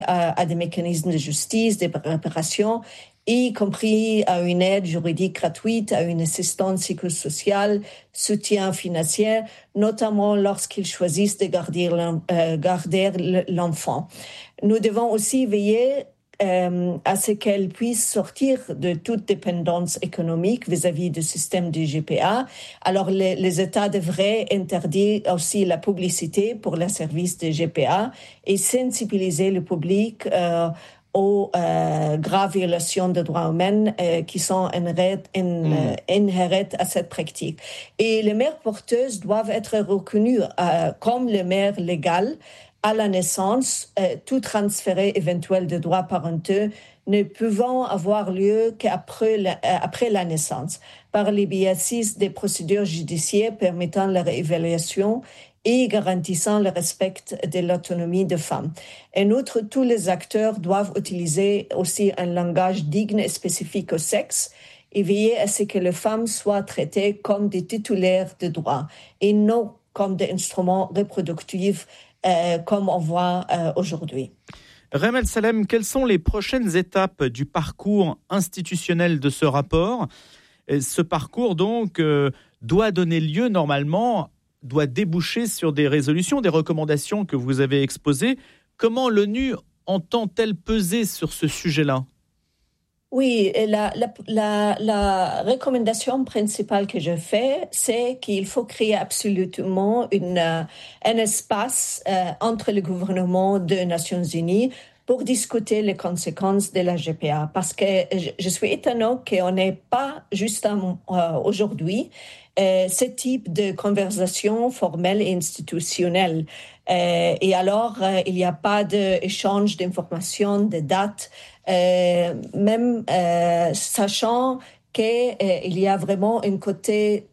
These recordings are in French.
à des mécanismes de justice, de réparation, y compris à une aide juridique gratuite, à une assistance psychosociale, soutien financier, notamment lorsqu'ils choisissent de garder l'enfant. Nous devons aussi veiller à ce qu'elle puisse sortir de toute dépendance économique vis-à-vis du système du GPA. Alors, les États devraient interdire aussi la publicité pour les services de GPA et sensibiliser le public aux graves violations des droits humains qui sont inhérentes à cette pratique. Et les mères porteuses doivent être reconnues comme les mères légales à la naissance, tout transfert éventuel de droits parentaux ne pouvant avoir lieu qu'après la naissance, par l'exercice des procédures judiciaires permettant leur évaluation et garantissant le respect de l'autonomie des femmes. En outre, tous les acteurs doivent utiliser aussi un langage digne et spécifique au sexe et veiller à ce que les femmes soient traitées comme des titulaires de droits et non comme des instruments reproductifs comme on voit aujourd'hui. Reham El-Salem, quelles sont les prochaines étapes du parcours institutionnel de ce rapport ? Ce parcours, donc, doit donner lieu, normalement, doit déboucher sur des résolutions, des recommandations que vous avez exposées. Comment l'ONU entend-elle peser sur ce sujet-là ? Oui, la recommandation principale que je fais, c'est qu'il faut créer absolument un espace entre le gouvernement des Nations Unies pour discuter les conséquences de la GPA. Parce que je suis étonnée qu'on n'ait pas justement aujourd'hui ce type de conversation formelle et institutionnelle. Et alors, il n'y a pas d'échange d'informations, de dates, même sachant qu'il y a vraiment un côté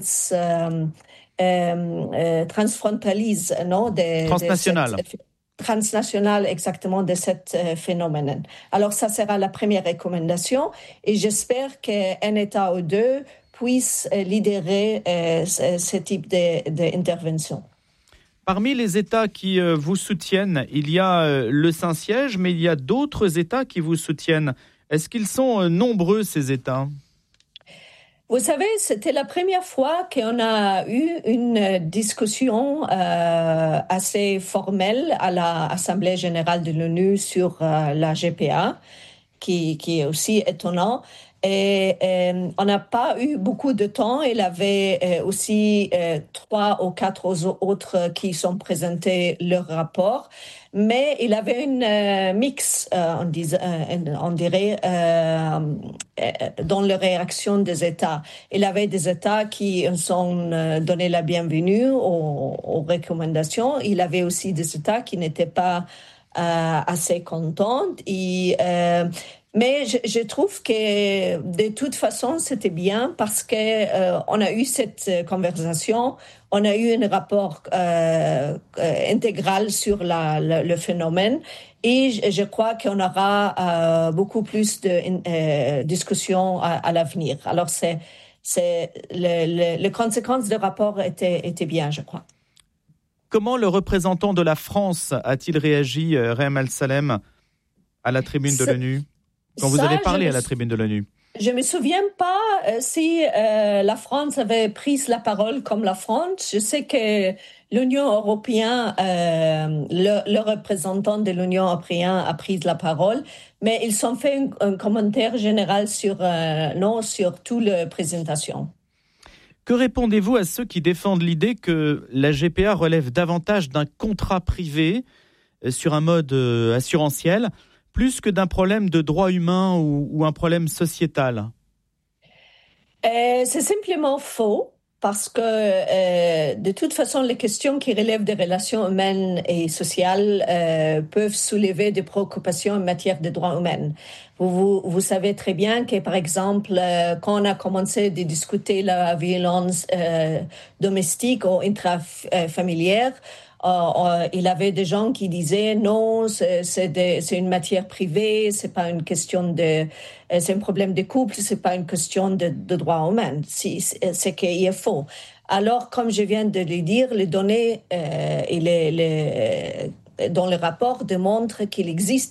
transfrontalise, non? Transnational. Transnational, exactement, de ce phénomène. Alors, ça sera la première recommandation et j'espère qu'un État ou deux puisse lidérer ce type d'intervention. Parmi les États qui vous soutiennent, il y a le Saint-Siège, mais il y a d'autres États qui vous soutiennent. Est-ce qu'ils sont nombreux, ces États ? Vous savez, c'était la première fois qu'on a eu une discussion assez formelle à l'Assemblée générale de l'ONU sur la GPA, qui est aussi étonnant. Et on n'a pas eu beaucoup de temps. Il y avait aussi 3 ou 4 autres qui sont présentés leur rapport. Mais il avait une mix, on dirait, dans la réaction des États. Il y avait des États qui ont donné la bienvenue aux recommandations. Il y avait aussi des États qui n'étaient pas assez contents. Mais je trouve que de toute façon, c'était bien parce qu'on a eu cette conversation, on a eu un rapport intégral sur le phénomène et je crois qu'on aura beaucoup plus de discussions à l'avenir. Alors, les conséquences du rapport étaient bien, je crois. Comment le représentant de la France a-t-il réagi, Reham El-Salem, à la tribune de l'ONU ? Quand vous avez parlé à la tribune de l'ONU. Je ne me souviens pas si la France avait pris la parole comme la France. Je sais que l'Union européenne, le représentant de l'Union européenne a pris la parole, mais ils ont fait un commentaire général sur toute la présentation. Que répondez-vous à ceux qui défendent l'idée que la GPA relève davantage d'un contrat privé sur un mode assurantiel plus que d'un problème de droit humain ou un problème sociétal ? C'est simplement faux, parce que de toute façon, les questions qui relèvent des relations humaines et sociales peuvent soulever des préoccupations en matière de droits humains. Vous savez très bien que, par exemple, quand on a commencé de discuter la violence domestique ou intrafamilière, il y avait des gens qui disaient non, c'est une matière privée, c'est pas une question c'est un problème de couple, c'est pas une question de droits humains. C'est qu'il est faux. Alors, comme je viens de le dire, les données et dans le rapport démontre qu'il existe